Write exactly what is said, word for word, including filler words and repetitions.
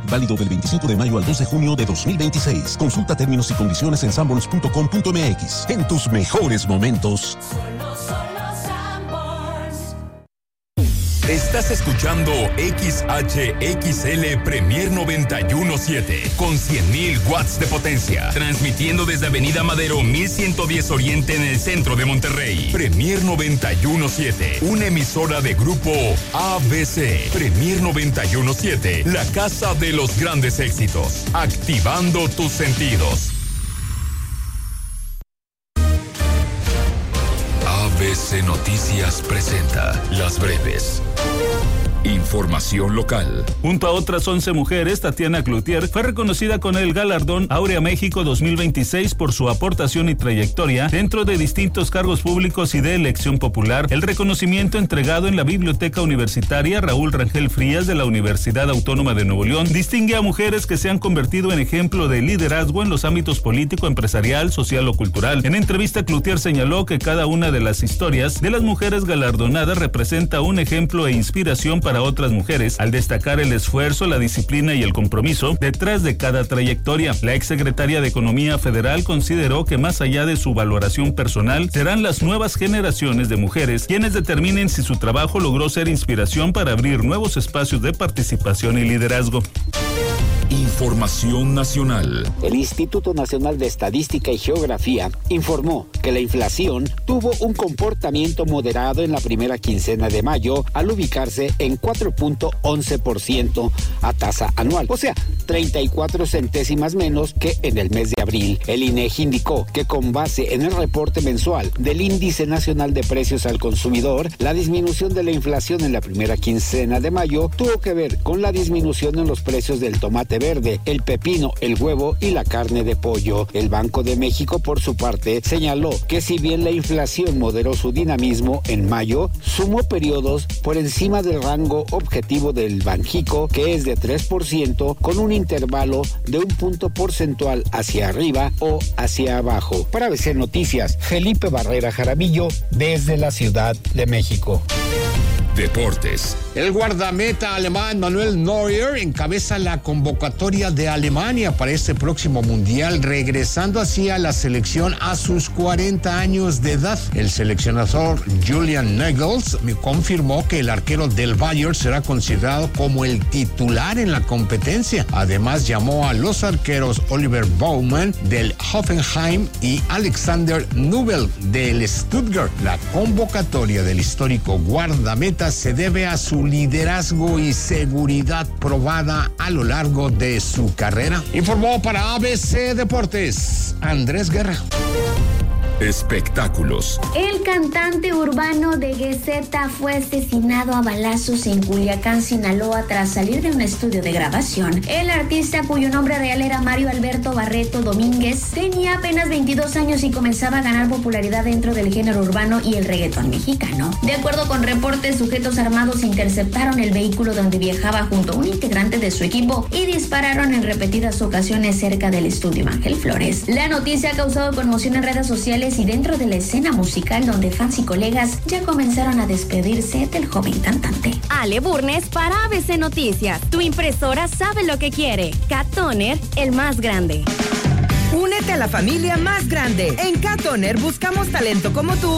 Válido del veinticinco de mayo al dos de junio de dos mil veintiséis. Consulta términos y condiciones en sanborns punto com punto m x. En tus mejores momentos. Solo, solo Sanborns. Estás escuchando X H X L Premier noventa y uno punto siete con cien mil watts de potencia, transmitiendo desde Avenida Madero mil ciento diez Oriente en el centro de Monterrey. Premier noventa y uno punto siete, una emisora de grupo A B C. Premier noventa y uno punto siete, la casa de los grandes éxitos, activando tus sentidos. A B C Noticias presenta Las Breves. Información local. Junto a otras once mujeres, Tatiana Cloutier fue reconocida con el galardón Aurea México dos mil veintiséis por su aportación y trayectoria dentro de distintos cargos públicos y de elección popular. El reconocimiento entregado en la Biblioteca Universitaria Raúl Rangel Frías de la Universidad Autónoma de Nuevo León distingue a mujeres que se han convertido en ejemplo de liderazgo en los ámbitos político, empresarial, social o cultural. En entrevista, Cloutier señaló que cada una de las historias de las mujeres galardonadas representa un ejemplo e inspiración para para otras mujeres, al destacar el esfuerzo, la disciplina y el compromiso detrás de cada trayectoria. La exsecretaria de Economía Federal consideró que más allá de su valoración personal, serán las nuevas generaciones de mujeres quienes determinen si su trabajo logró ser inspiración para abrir nuevos espacios de participación y liderazgo. Información nacional. El Instituto Nacional de Estadística y Geografía informó que la inflación tuvo un comportamiento moderado en la primera quincena de mayo al ubicarse en cuatro punto once por ciento a tasa anual, o sea, treinta y cuatro centésimas menos que en el mes de abril. El INEGI indicó que con base en el reporte mensual del Índice Nacional de Precios al Consumidor, la disminución de la inflación en la primera quincena de mayo tuvo que ver con la disminución en los precios del tomate verde, el pepino, el huevo y la carne de pollo. El Banco de México, por su parte, señaló que si bien la inflación moderó su dinamismo en mayo, sumó periodos por encima del rango objetivo del Banjico, que es de tres por ciento, con un intervalo de un punto porcentual hacia arriba o hacia abajo. Para A B C Noticias, Felipe Barrera Jaramillo, desde la Ciudad de México. Deportes. El guardameta alemán Manuel Neuer encabeza la convocatoria de Alemania para este próximo mundial, regresando así a la selección a sus cuarenta años de edad. El seleccionador Julian Nagels me confirmó que el arquero del Bayern será considerado como el titular en la competencia. Además, llamó a los arqueros Oliver Baumann del Hoffenheim y Alexander Nubel del Stuttgart. La convocatoria del histórico guardameta se debe a su liderazgo y seguridad probada a lo largo de su carrera. Informó para A B C Deportes, Andrés Guerra. Espectáculos. El cantante urbano de G Z fue asesinado a balazos en Culiacán, Sinaloa, tras salir de un estudio de grabación. El artista, cuyo nombre real era Mario Alberto Barreto Domínguez, tenía apenas veintidós años y comenzaba a ganar popularidad dentro del género urbano y el reggaetón mexicano. De acuerdo con reportes, sujetos armados interceptaron el vehículo donde viajaba junto a un integrante de su equipo y dispararon en repetidas ocasiones cerca del estudio Ángel Flores. La noticia ha causado conmoción en redes sociales y dentro de la escena musical, donde fans y colegas ya comenzaron a despedirse del joven cantante. Ale Burnes para A B C Noticias. Tu impresora sabe lo que quiere. Cat Toner, el más grande. Únete a la familia más grande. En Cat Toner buscamos talento como tú